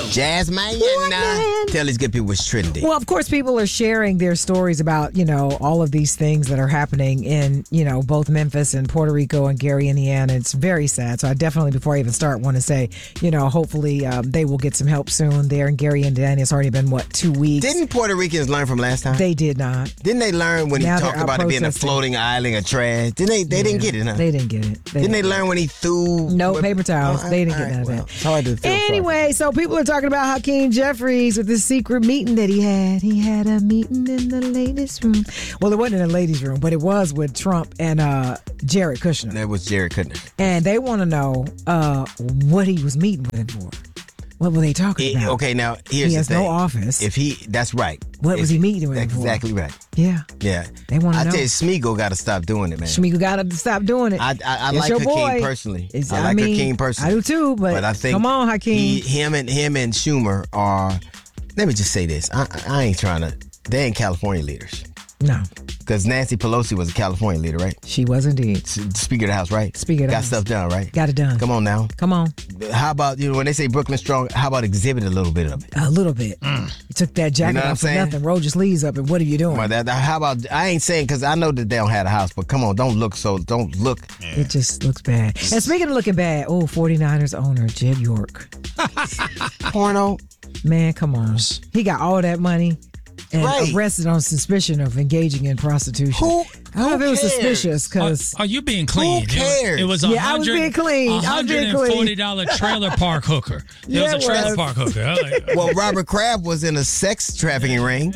Jasmine. Tell these good people what's trending. Well, of course, people are sharing their stories about, all of these things that are happening in, both Memphis and Puerto Rico and Gary, Indiana. It's very sad. So I definitely, before I even start, want to say, hopefully they will get some help soon there in Gary, Indiana. It's already been, 2 weeks? Didn't Puerto Ricans learn from last time? They did not. Didn't they learn when Now he talked about it being a floating island of trash? They didn't get it, huh? They didn't get it. Didn't they learn when he threw... No paper towels. They didn't get none of that. It's hard to feel Anyway, so people are talking about Hakeem Jeffries with this secret meeting that he had. He had a meeting in the ladies' room. Well, it wasn't in the ladies' room, but it was with Trump and Jared Kushner. That was Jared Kushner. And they want to know what he was meeting with him for. What were they talking about? Okay, now here's he has the thing. no office. That's right. What was he meeting with him for? Exactly right. Yeah. They want to know. I tell you, Smeagol got to stop doing it, man. Smeagol got to stop doing it. I like Hakeem personally. I like Hakeem personally. I do too, but I think come on, Hakeem. Him and Schumer are. Let me just say this. I ain't trying to. They ain't California leaders. No. Because Nancy Pelosi was a California leader, right? She was indeed. Speaker of the House, right? Speaker of the House. Got stuff done, right? Got it done. Come on now. Come on. How about, when they say Brooklyn Strong, how about exhibit a little bit of it? A little bit. You took that jacket off for nothing, rolled your sleeves up, and what are you doing? Well, how about, I ain't saying, because I know that they don't have a house, but come on, don't look. It just looks bad. And speaking of looking bad, 49ers owner Jed York. Porno. Man, come on. He got all that money. And arrested on suspicion of engaging in prostitution. I don't know if it was suspicious because... Are you being clean? Who cares? It was I was being clean. $140 trailer park hooker. It was a trailer park hooker. Well, Robert Kraft was in a sex trafficking ring.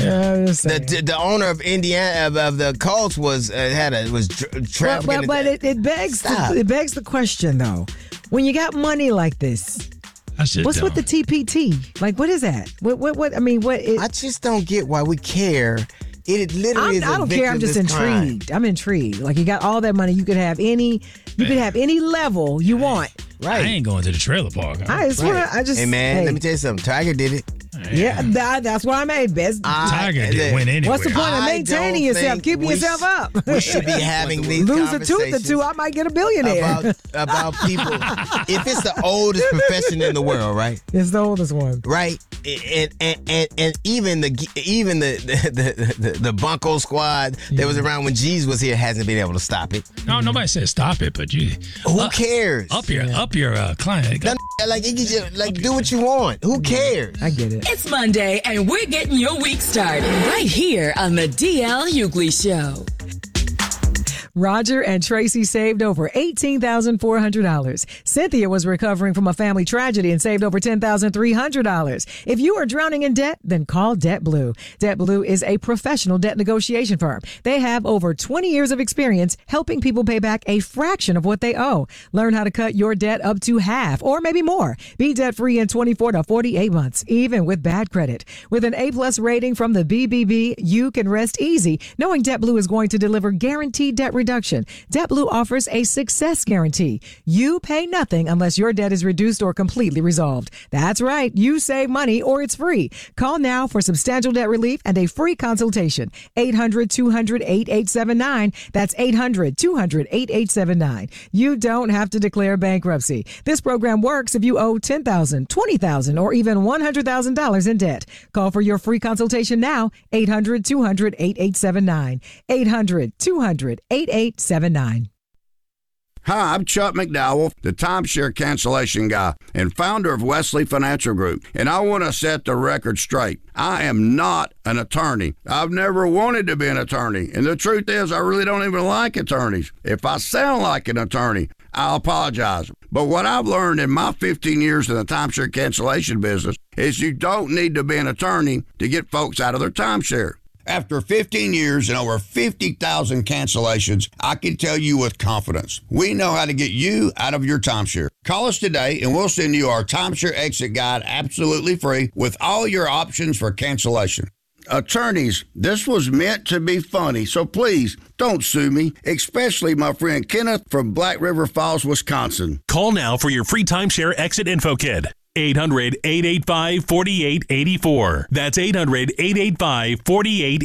The owner of Indiana of the Colts was trafficking. But it begs the question though. When you got money like this. What's with the TPT? Like, what is that? What? I mean, what? I just don't get why we care. It literally is. I don't care. I'm just intrigued. I'm intrigued. Like, you got all that money. You could have any level you want. Right. I ain't going to the trailer park. Hey man, let me tell you something. Tiger did it. Yeah, that's what I made. Tiger didn't win anyway. What's the point of maintaining yourself, keeping yourself up? We should be having these Lose a tooth or two, I might get a billionaire. About people. If it's the oldest profession in the world, right? It's the oldest one, right? And even the Bunko squad that was around when G's was here hasn't been able to stop it. No, nobody said stop it, but you. Who cares? Up your client. Do what you want. Who cares? I get it. It's Monday, and we're getting your week started right here on the DL Hughley Show. Roger and Tracy saved over $18,400. Cynthia was recovering from a family tragedy and saved over $10,300. If you are drowning in debt, then call DebtBlue. DebtBlue is a professional debt negotiation firm. They have over 20 years of experience helping people pay back a fraction of what they owe. Learn how to cut your debt up to half or maybe more. Be debt-free in 24 to 48 months, even with bad credit. With an A+ rating from the BBB, you can rest easy knowing DebtBlue is going to deliver guaranteed debt reduction. DebtBlue offers a success guarantee. You pay nothing unless your debt is reduced or completely resolved. That's right. You save money or it's free. Call now for substantial debt relief and a free consultation. 800-200-8879. That's 800-200-8879. You don't have to declare bankruptcy. This program works if you owe $10,000, $20,000, or even $100,000 in debt. Call for your free consultation now. 800-200-8879. 800-200-8879. Hi, I'm Chuck McDowell, the timeshare cancellation guy and founder of Wesley Financial Group, and I want to set the record straight. I am not an attorney. I've never wanted to be an attorney, and the truth is I really don't even like attorneys. If I sound like an attorney, I'll apologize. But what I've learned in my 15 years in the timeshare cancellation business is you don't need to be an attorney to get folks out of their timeshare. After 15 years and over 50,000 cancellations, I can tell you with confidence, we know how to get you out of your timeshare. Call us today and we'll send you our timeshare exit guide absolutely free with all your options for cancellation. Attorneys, this was meant to be funny, so please don't sue me, especially my friend Kenneth from Black River Falls, Wisconsin. Call now for your free timeshare exit info kit. 800-885-4884. That's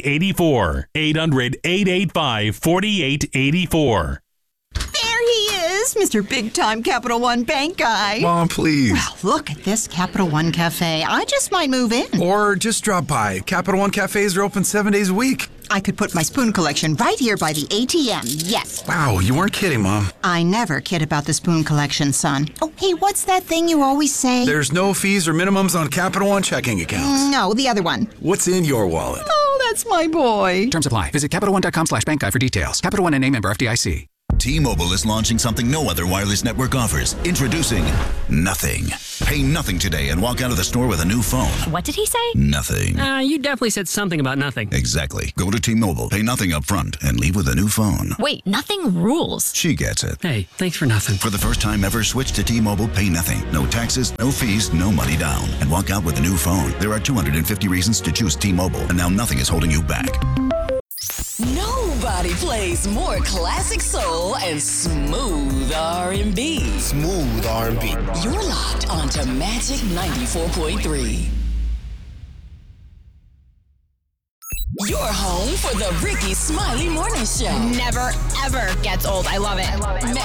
800-885-4884. 800-885-4884. There he is. is Mr. Big Time Capital One Bank guy. Mom, please. Well, look at this Capital One Cafe. I just might move in. Or just drop by. Capital One cafes are open 7 days a week. I could put my spoon collection right here by the ATM. Yes. Wow, you weren't kidding, Mom. I never kid about the spoon collection, son. Oh, hey, what's that thing you always say? There's no fees or minimums on Capital One checking accounts. No, the other one. What's in your wallet? Oh, that's my boy. Terms apply. Visit CapitalOne.com/bank guide for details. Capital One and a member FDIC. T-Mobile is launching something no other wireless network offers. Introducing Nothing. Pay nothing today and walk out of the store with a new phone. What did he say? Nothing. You definitely said something about nothing. Exactly. Go to T-Mobile, pay nothing up front, and leave with a new phone. Wait, nothing rules. She gets it. Hey, thanks for nothing. For the first time ever, switch to T-Mobile, pay nothing. No taxes, no fees, no money down. And walk out with a new phone. There are 250 reasons to choose T-Mobile, and now nothing is holding you back. Nobody plays more classic soul and smooth R&B. Smooth R&B. You're locked onto Magic 94.3. You're home for the Ricky Smiley Morning Show. Never, ever gets old. I love it.